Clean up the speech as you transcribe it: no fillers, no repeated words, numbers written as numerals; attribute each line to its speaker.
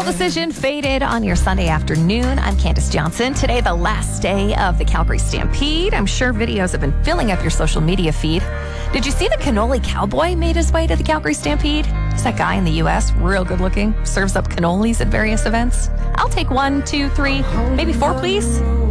Speaker 1: Decision faded on your Sunday afternoon. I'm Candace Johnson. Today, the last day of the Calgary Stampede. I'm sure videos have been filling up your social media feed. Did you see the cannoli cowboy made his way to the Calgary Stampede? He's that guy in the U.S., real good looking, serves up cannolis at various events. I'll take 1, 2, 3, maybe 4, please.